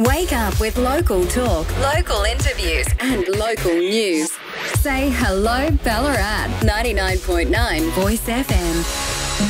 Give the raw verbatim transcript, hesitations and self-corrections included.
Wake up with local talk, local interviews, and local news. Say hello, Ballarat. ninety-nine point nine Voice F M.